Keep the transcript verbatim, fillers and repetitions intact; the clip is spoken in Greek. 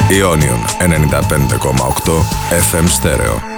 Ionion ενενήντα πέντε κόμμα οκτώ εφ εμ Stereo.